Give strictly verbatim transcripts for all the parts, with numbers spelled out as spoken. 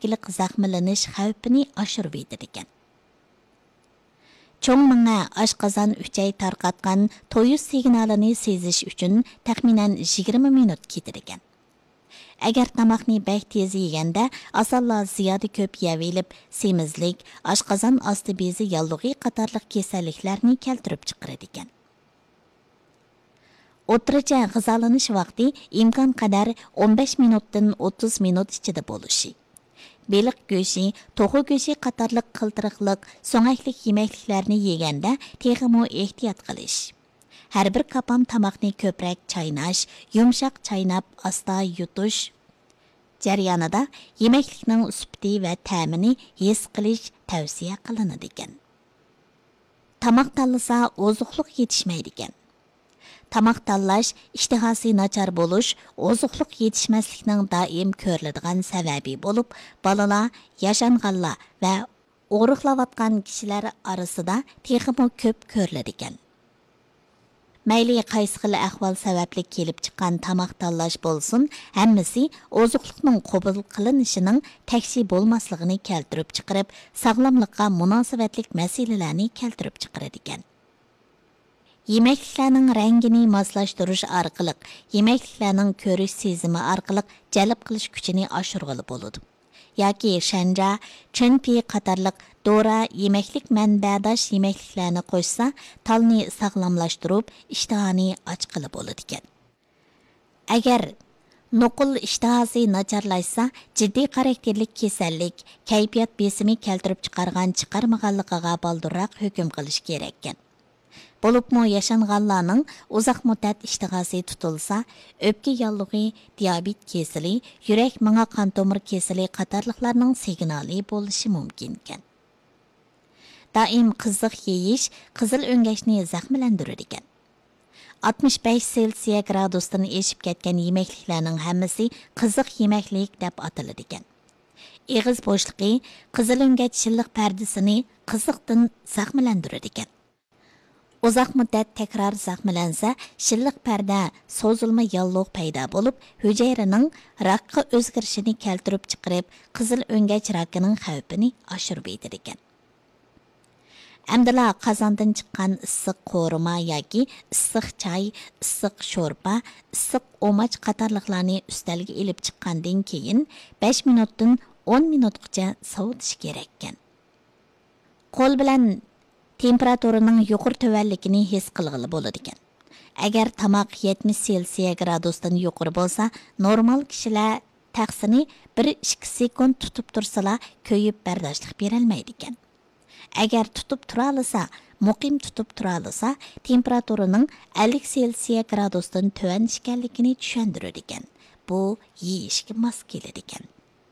şekillik zahmilanish xavfini oshirib ekan. Cho'ng ming'a oshqozon uchay tarqatgan to'yush signalini sezish uchun taxminan yigirma minut ketirgan. Agar tamoqni bək tez yeganda asalla ziyoda ko'p yevilib, semizlik, oshqozon osti bezi yallig'i qatorliq kasalliklarni keltirib chiqaradi ekan. O'tircha g'izolanish vaqti imkon qadar o'n besh minutdan o'ttiz minut ichida bo'lishi. Beliq go'shi, to'g'ri go'shi qatorliq qiltiriqliq, so'ngaklik yemekliklarni yeganda texmo ehtiyot qilish. Har bir qopam tamoqni ko'proq chaynash, yumshoq chaynab, asta yutish jarayonida yemeklikning sifati va ta'mini his qilish tavsiya qilinadi ekan. Tamoq tanlasa ozuqliq yetishmaydi ekan. Tamoq tanlash ishtihosi nachar bo'lish, ozuqliq yetishmaslikning doim ko'riladigan sababi bo'lib, bolalar, yashanganlar va og'riqlayotgan kishilar orasida texmo ko'p ko'riladi ekan. Mayli qaysi xil ahvol sababli kelib chiqqan tamoq tanlash bo'lsin, hammasi ozuqliqning qabul qilinishining takshi bo'lmasligini keltirib chiqarib, sog'lomlikqa munosabatlik masalalarni keltirib chiqaradi ekan. Yemekliklarning rangini moslashtirish orqali, yemekliklarning ko'rish sezimi orqali jalb qilish kuchini oshirg'ili bo'ladi. Yoki shanja, chunpi qatorliq dora yemeklik manbadash yemekliklarni qo'shsa, talni sog'lomlashtirib, ishtihani ochqili bo'ladi ekan. Agar nuqul ishtihosi nacharlashsa, jiddiy xarakterlik kasallik, kayfiyat besimi keltirib chiqargan chiqarmaganligiga baldurroq hukm qilish kerak ekan. Bo'libmi yashanganlarning uzoq muddat ishtihosi tutilsa, o'pka yallig'i, diabet kesili, yurak manga qon tomir kesili qatorliqlarning signali bo'lishi mumkin ekan. Doim qiziq yeyish qizil o'ngachni zaxmlantirar ekan. oltmish besh selsiya gradusdan eshib ketgan yemekliklarning hammasi qiziq yemeklik deb ataladi ekan. Eg'iz bo'shliqi qizil o'ngach shilliq pardasini qiziqdan zaxmlantirar ekan. Uzoq muddat takror zaxmlansa, shilliq parda so'zilma yalloq paydo bo'lib, hujayraning rakqa o'zgarishini keltirib chiqarib, qizil o'ngach rakining xavfini oshirib etar ekan. Amdala qozondan chiqqan issiq qo'rima yoki issiq choy, issiq sho'rpa, issiq o'mach qatorliqlarni ustalga ilib chiqqandan keyin besh minutdan o'n minutgacha sovutish kerak ekan. Qo'l bilan temperaturaning yuqori tuvanligini his qilg'ili bo'ladi ekan. Agar tamoq yetmish selsiya gradusdan yuqori bo'lsa, normal kishilar taqsini bir ikki sekund tutib tursalar, ko'yib bardoshlik berolmaydi ekan. Agar tutib tura olsa, muqim tutib tura olsa, temperaturaning ellik selsiya gradusdan tuvan ekanligini tushundirar ekan. Bu yeyishga mos keladi ekan.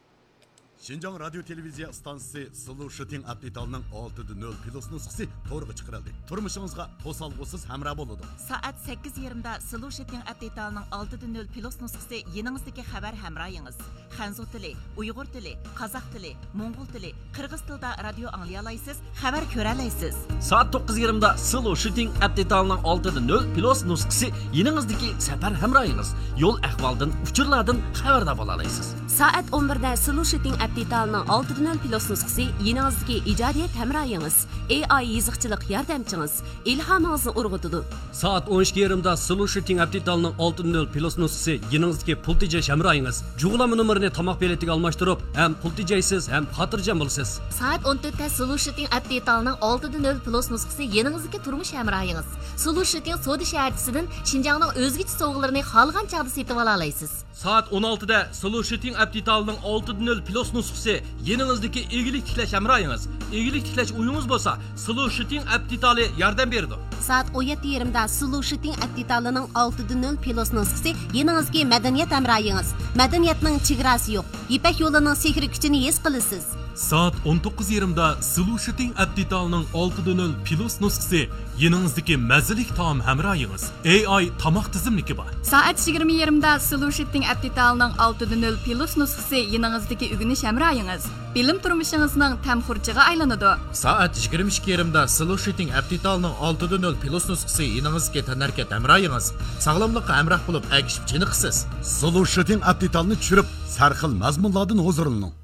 Şinjan Radyo Televiziya stansiyasi Sulu Shooting Update-ning olti nol plus nusxasi to'g'ri chiqarildi. Turmushingizga to'salg'usiz hamroh bo'ladi. Soat sakkiz yarim da Sulu Shooting Update-ning olti nol plus nusxasi yeningizdagi xabar hamrohingiz. Xanzu tili, Uyg'ur tili, Qozoq tili, Mo'ng'ul tili, Qirg'iz tilida radio anglay olasiz, xabar ko'ra olasiz. Soat to'qqiz yarim da Sulu Shooting Update-ning olti nol plus nusxasi yeningizdagi safar hamrohingiz. Yo'l ahvoldan, uchurlardan xabardor bo'la olasiz. Soat o'n bir da Sulu Shooting Update-ning olti nol plus nusxasi yeningizdagi ijodiyat hamrohingiz, A I yiziqchilik yordamchingiz, ilhomingizni urg'utadi. Soat o'n ikki yarim da Sulu Shooting Update-ning olti nol plus nusxasi yeningizdagi pul tejash hamrohingiz. Jug'lama nomerini tamoq beletiga almashtirib, ham pul tejaysiz, ham xotirjam bo'lasiz. Soat o'n to'rt da Sulu Shooting Update-ning olti nol plus nusxasi yeningizdagi turmush hamrohingiz. Sulu Shooting Soda shaharchisidan Xinjiangning o'zgacha sovg'alarini xohlagan chog'da setib ola olasiz. Soat o'n olti da Sulu Shooting Update-ning olti nol plus nusxasi yeningizdagi egilik tiklash hamrohingiz. Egilik tiklash uyingiz bo'lsa, Sulu Shooting Update yordam beradi. Soat o'n yetti yarim da Sulu Shooting Update-ning olti nol plus nusxasi yeningizdagi madaniyat hamrohingiz. Madaniyatning chegarasi yo'q. Ipak yo'lining sehri kuchini his qilasiz. Soat o'n to'qqiz yarim da Sulu Shooting Update-ning olti nol plus nusxasi yeningizdagi mazalik taom hamrohingiz. A I tamoq tizimligi bor. Soat yigirma yarim da Sulu Shooting Update-ning olti nol plus nusxasi yeningizdagi o'g'inish hamrohingiz. Bilim turmushingizning tamxurchiga aylanadi. Soat yigirma ikki yarim da Sulu Shooting Update-ning olti nol plus nusxasi yeningizga tanarkat hamrohingiz. Sog'lomlikqa hamroh bo'lib, agishib chiniqsiz. Sulu Shooting Update-ni tushirib, sarxil mazmunlardan huzurlaning.